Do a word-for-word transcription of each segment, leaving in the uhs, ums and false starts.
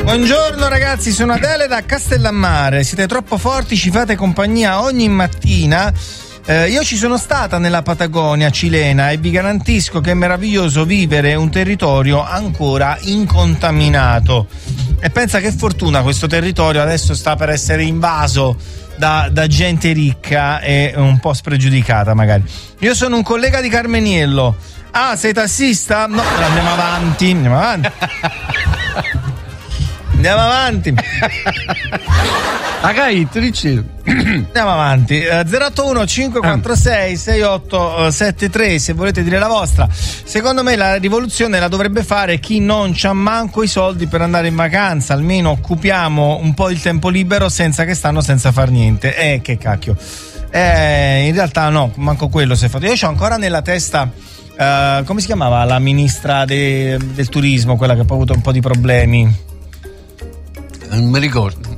Buongiorno ragazzi, sono Adele da Castellammare. Siete troppo forti, ci fate compagnia ogni mattina. Eh, io ci sono stata nella Patagonia cilena e vi garantisco che è meraviglioso vivere un territorio ancora incontaminato. E pensa che fortuna, questo territorio adesso sta per essere invaso da, da gente ricca e un po' spregiudicata magari. Io sono un collega di Carmeniello. Ah, sei tassista? No, andiamo avanti, andiamo avanti. Andiamo avanti. Agait, dici. Andiamo avanti. Uh, zero otto uno cinque quattro sei sei otto sette tre se volete dire la vostra. Secondo me la rivoluzione la dovrebbe fare chi non c'ha manco i soldi per andare in vacanza. Almeno occupiamo un po' il tempo libero senza che stanno senza far niente. Eh, che cacchio. Eh, in realtà no, manco quello si è fatto. Io c'ho ancora nella testa uh, come si chiamava la ministra de, del turismo, quella che ha avuto un po' di problemi. Non mi ricordo.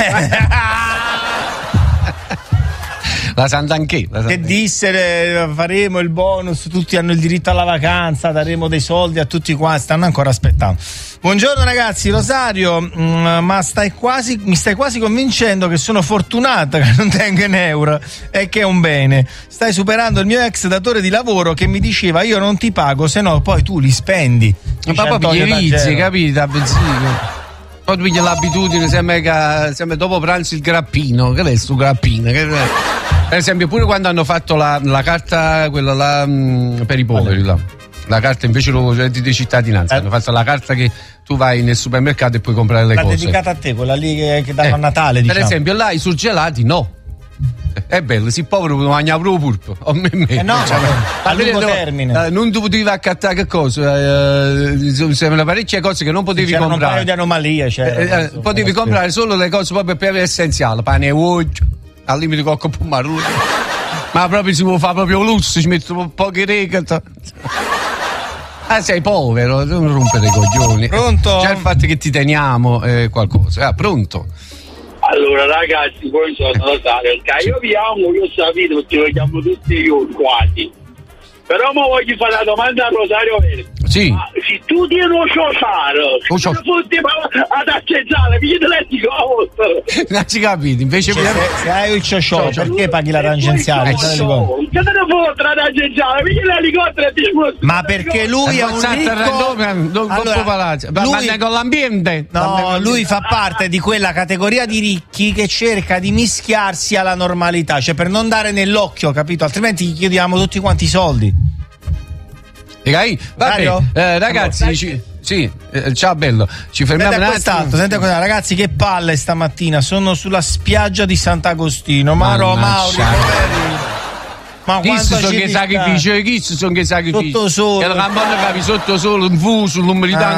La Santanchè, la Santanchè. Che disse eh, faremo il bonus, tutti hanno il diritto alla vacanza, daremo dei soldi a tutti qua, stanno ancora aspettando. Buongiorno ragazzi, Rosario, mh, ma stai quasi, mi stai quasi convincendo che sono fortunata che non tengo in euro e che è un bene. Stai superando il mio ex datore di lavoro che mi diceva io non ti pago, se no poi tu li spendi. Ma proprio gli vizi, capito? Da benzina. Poi tu pigli l'abitudine, sembra, che, sembra dopo pranzo il grappino. Che è sto grappino? Che, per esempio, pure quando hanno fatto la, la carta, quella là mh, per i poveri, là. La carta invece lo, di cittadinanza, eh. Hanno fatto la carta che tu vai nel supermercato e puoi comprare le la cose. La dedicata a te, quella lì che, che danno eh. a Natale, diciamo. Per esempio, là i surgelati no. È bello, si povero non mangia proprio purpo. Oh, me, me. Eh no, cioè, a lungo no, termine. Eh, non tu potevi accattare che cosa? Eh, sono parecchie cose che non potevi c'erano comprare. Un paio di anomalie, cioè, eh, eh, potevi comprare solo le cose proprio per essenziali, pane e uovo, al limite cocco pomaro. Ma proprio si può fare proprio lusso, ci mettono poche regole. Ah, sei povero, non rompere i coglioni. Pronto? Già il fatto che ti teniamo è eh, qualcosa. Ah, pronto? Allora ragazzi, poi sono Rosario, io vi amo, io sapete perché lo chiamo tutti io quasi. Però mo voglio fare una domanda a Rosario Verde. Sì. Ma se tu ti non so fare, se fotti ad accettare, mi chiedi di non ci capito, invece cioè, se, se hai il ciociò, perché paghi la tangenziale? Che te ne fotti la tangenziale, mi chiedi l'elicottero e ti sposti. Ma perché lui è un ricco... Non allora, lui... Ma con l'ambiente. No, lui fa parte di quella categoria di ricchi che cerca di mischiarsi alla normalità, cioè per non dare nell'occhio, capito? Altrimenti gli chiediamo tutti quanti i soldi. Vabbè, eh, ragazzi, allora, ci, sì, eh, ciao bello, ci fermiamo un attimo. Senti cosa, ragazzi, che palle stamattina, sono sulla spiaggia di Sant'Agostino, Maro Mauri, ma chi sono che sacrifici, chi sono che sacrifici? Sotto sole. Che la campagna capi sotto sole, un fuso, l'umidità.